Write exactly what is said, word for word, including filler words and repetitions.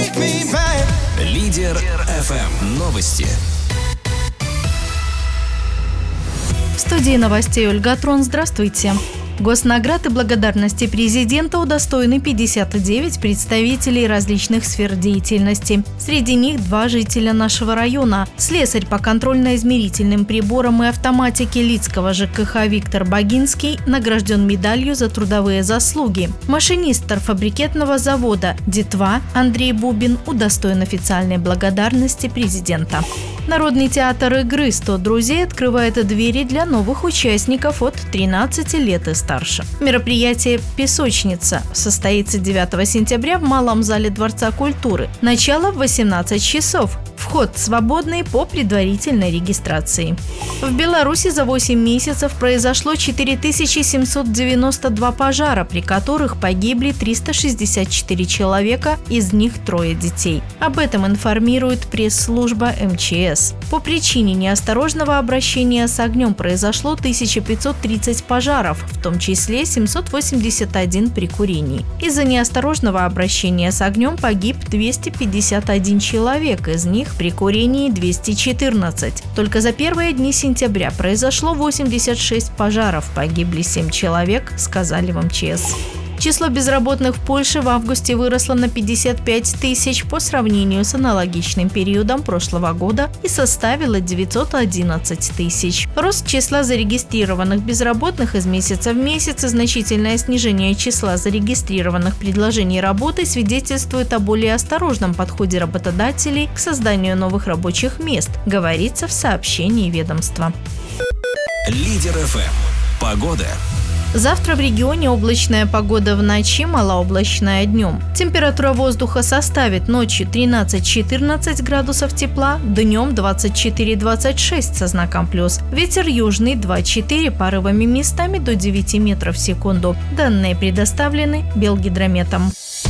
Лидер эф эм. Новости. В студии новостей Ольга Трон. Здравствуйте. Госнаград и благодарности президента удостоены пятьдесят девять представителей различных сфер деятельности. Среди них два жителя нашего района. Слесарь по контрольно-измерительным приборам и автоматике Лидского ЖКХ Виктор Богинский награжден медалью за трудовые заслуги. Машинист торфобрикетного завода «Детва» Андрей Бубин удостоен официальной благодарности президента. Народный театр игры «сто друзей» открывает двери для новых участников от тринадцати лет и старше. Мероприятие «Песочница» состоится девятого сентября в Малом зале Дворца культуры. Начало в восемнадцать часов. Вход свободный по предварительной регистрации. В Беларуси за восемь месяцев произошло четыре тысячи семьсот девяносто два пожара, при которых погибли триста шестьдесят четыре человека, из них трое детей. Об этом информирует пресс-служба эм че эс. По причине неосторожного обращения с огнем произошло тысяча пятьсот тридцать пожаров, в том числе семьсот восемьдесят один при курении. Из-за неосторожного обращения с огнем погиб двести пятьдесят один человек, из них при курении двести четырнадцать. Только за первые дни сентября произошло восемьдесят шесть пожаров, погибли семь человек, сказали в эм че эс. Число безработных в Польше в августе выросло на пятьдесят пять тысяч по сравнению с аналогичным периодом прошлого года и составило девятьсот одиннадцать тысяч. Рост числа зарегистрированных безработных из месяца в месяц и значительное снижение числа зарегистрированных предложений работы свидетельствует о более осторожном подходе работодателей к созданию новых рабочих мест, говорится в сообщении ведомства. Лидер эф эм. Погода. Завтра в регионе облачная погода в ночи, малооблачная днем. Температура воздуха составит ночью тринадцать-четырнадцать градусов тепла, днем двадцать четыре - двадцать шесть со знаком плюс. Ветер южный два-четыре, порывами местами до девяти метров в секунду. Данные предоставлены Белгидрометом.